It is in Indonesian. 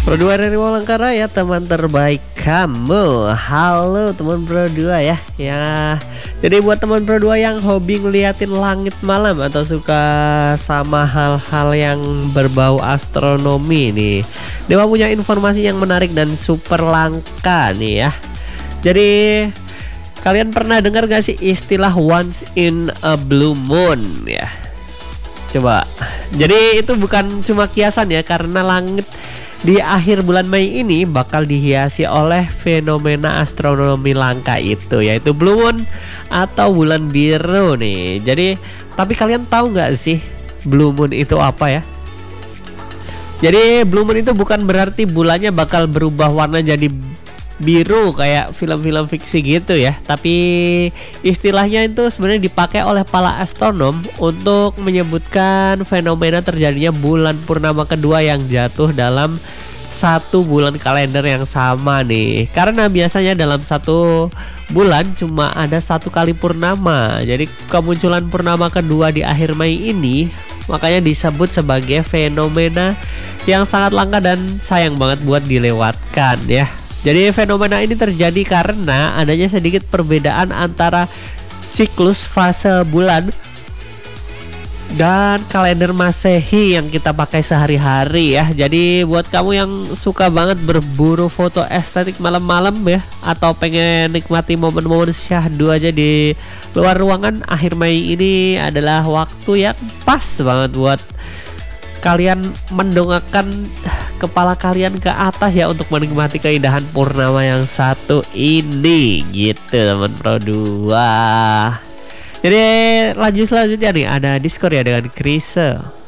Pro 2 dari Walangkara ya, teman terbaik kamu. Halo teman Pro 2 ya. Jadi buat teman Pro 2 yang hobi ngeliatin langit malam atau suka sama hal-hal yang berbau astronomi nih, Dewa punya informasi yang menarik dan super langka nih ya. Jadi kalian pernah dengar gak sih istilah once in a blue moon ya? Coba. Jadi itu bukan cuma kiasan ya, karena langit di akhir bulan Mei ini bakal dihiasi oleh fenomena astronomi langka itu, yaitu blue moon atau bulan biru nih. Jadi, tapi kalian tahu nggak sih blue moon itu apa ya? Jadi blue moon itu bukan berarti bulannya bakal berubah warna jadi biru kayak film-film fiksi gitu ya, tapi istilahnya itu sebenarnya dipakai oleh para astronom untuk menyebutkan fenomena terjadinya bulan purnama kedua yang jatuh dalam satu bulan kalender yang sama nih. Karena biasanya dalam satu bulan cuma ada satu kali purnama, jadi kemunculan purnama kedua di akhir Mei ini makanya disebut sebagai fenomena yang sangat langka dan sayang banget buat dilewatkan ya. Jadi fenomena ini terjadi karena adanya sedikit perbedaan antara siklus fase bulan dan kalender Masehi yang kita pakai sehari-hari ya. Jadi buat kamu yang suka banget berburu foto estetik malam-malam ya, atau pengen nikmati momen-momen syahdu aja di luar ruangan, akhir Mei ini adalah waktu yang pas banget buat kalian mendongakkan kepala kalian ke atas ya untuk menikmati keindahan purnama yang satu ini gitu teman Pro 2. Jadi lanjut selanjutnya nih ada Discord ya dengan Krise.